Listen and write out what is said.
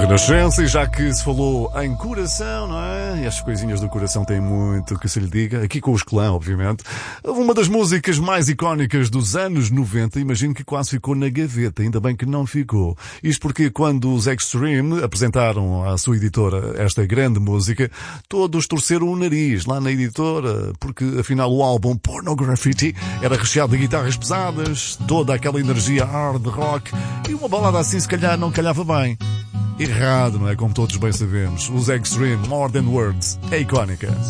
Renascença, e já que se falou em coração, não é? E as coisinhas do coração têm muito que se lhe diga. Aqui com os Clã, obviamente. Uma das músicas mais icónicas dos anos 90, imagino que quase ficou na gaveta. Ainda bem que não ficou. Isto porque quando os Extreme apresentaram à sua editora esta grande música, todos torceram o nariz lá na editora, porque afinal o álbum Pornography era recheado de guitarras pesadas, toda aquela energia hard rock, e uma balada assim se calhar não calhava bem. Errado, não é? Como todos bem sabemos. Os Extreme, More Than Words, é icónica.